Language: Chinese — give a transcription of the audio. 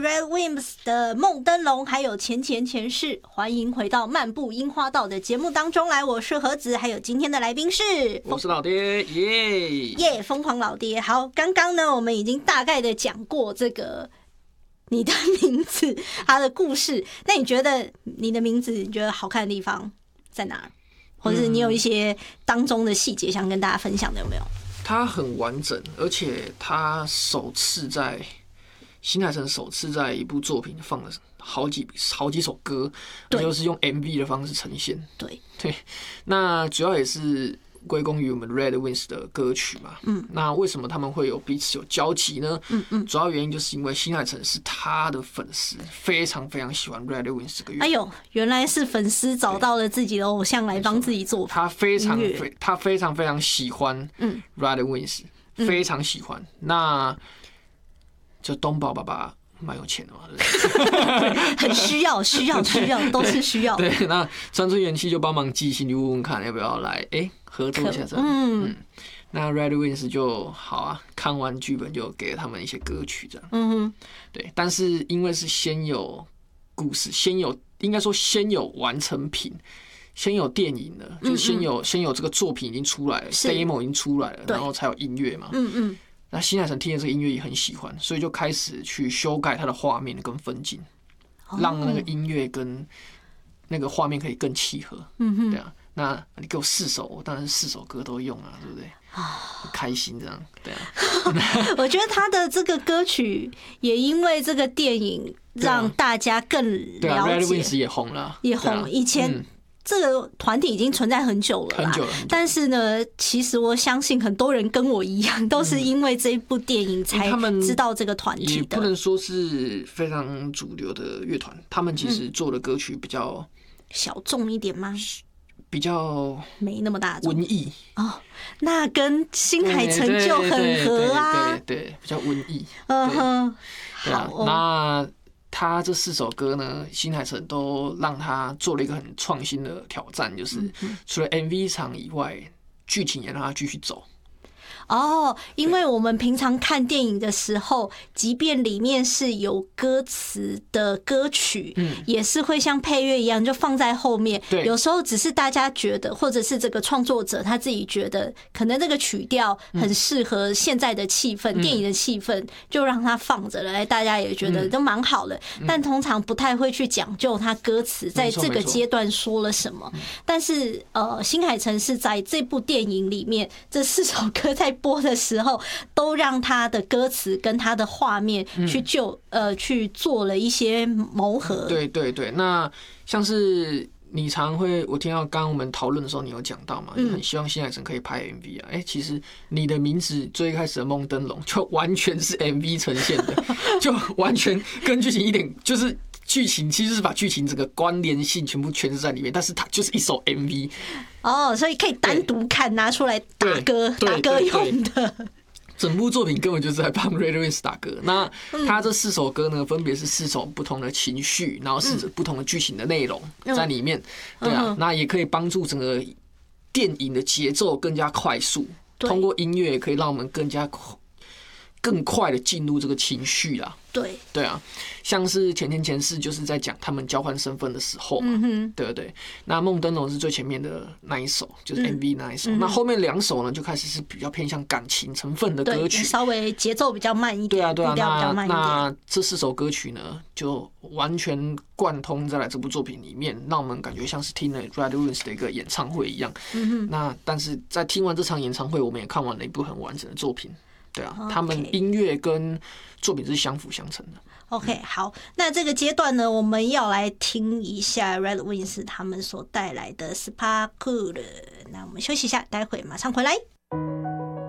Red Wimps 的梦灯笼，还有前世，欢迎回到漫步樱花道的节目当中来。我是何子，还有今天的来宾是， 我是老爹， 耶，疯狂老爹。好，刚刚呢，我们已经大概的讲过这个你的名字，它的故事。那你觉得你的名字，你觉得好看的地方在哪？或者是你有一些当中的细节想跟大家分享的，有没有？ 它很完整，而且它新海诚首次在一部作品放了好几首歌，而且是用 MV 的方式呈现。 对， 那主要也是归功于我们 Red Wimps 的歌曲嘛。那为什么他们会彼此有交集呢？主要原因就是因为新海诚是他的粉丝，非常非常喜欢 Red Wimps 这个乐团。 哎呦，原来是粉丝找到了自己的偶像来帮自己做。 他非常非常喜欢 Red Wimps，非常喜欢。那就东宝爸爸蛮有钱的嘛，对很需要，都是需要。 对，那川村元气就帮忙寄信去问问看要不要来合作一下这样。那 Red Wimps 就好啊，看完剧本就给了他们一些歌曲这样。对，但是因为是先有故事，应该说先有完成品。先有电影了，就是先有这个作品已经出来了 ，demo 已经出来了，然后才有音乐嘛。那新海诚听了这个音乐也很喜欢，所以就开始去修改它的画面跟分镜，让那个音乐跟那个画面可以更契合。对啊，那你给我4首，我当然是4首歌都用啊，对不对？很开心这样，对啊。 我觉得他的这个歌曲也因为这个电影让大家更了解。 对啊 ，Red Wimps 也红了， 也红。以前这个团体已经存在很久了，很久了。但是呢，其实我相信很多人跟我一样，都是因为这一部电影才知道这个团体的。 也不能说是非常主流的乐团，他们其实做的歌曲比较小众一点吗？ 比较没那么大众， 文艺哦，那跟新海诚就很合啊。 对，比较文艺。 对啊，那。他这4首歌呢，新海诚都让他做了一个很创新的挑战，就是除了 MV 场以外，剧情也让他继续走。 因为我们平常看电影的时候，即便里面是有歌词的歌曲，也是会像配乐一样就放在后面。有时候只是大家觉得，或者是这个创作者他自己觉得，可能这个曲调很适合现在的气氛，电影的气氛，就让它放着了，大家也觉得都蛮好的。但通常不太会去讲究他歌词在这个阶段说了什么。但是新海诚是在这部电影里面，这4首歌在播的时候，都让他的歌词跟他的画面去做了一些谋合。 对，那像是你常会，我听到刚刚我们讨论的时候，你有讲到嘛，你很希望新海诚可以拍 MV 啊。其实你的名字最开始的梦灯笼就完全是 MV 呈现的，就完全跟剧情一点就是。剧情其实是把剧情这个关联性全部诠释在里面，但是它就是一首 MV 所以可以单独看，拿出来打歌用的。 整部作品根本就是在帮 Red Wimps 打歌。那他这4首歌呢，分别是4种不同的情绪，然后是不同的剧情的内容在里面。对啊，那也可以帮助整个电影的节奏更加快速，通过音乐可以让我们更快的进入这个情绪啦。对啊，像是前世就是在讲他们交换身份的时候嘛，对不对？那梦灯笼是最前面的那一首，就是 MV 那一首。那后面2首呢，就开始是比较偏向感情成分的歌曲， 稍微节奏比较慢一点， 对啊， 步调比较慢一点。 那这4首歌曲呢，就完全贯通在这部作品里面，让我们感觉像是听了 Red Wimps 的一个演唱会一样。那但是在听完这场演唱会，我们也看完了一部很完整的作品。对啊，他们音乐跟作品是相辅相成的。 OK， 好，那这个阶段呢，我们要来听一下 Red Wimps 他们所带来的 Sparkle。那我们休息一下，待会马上回来。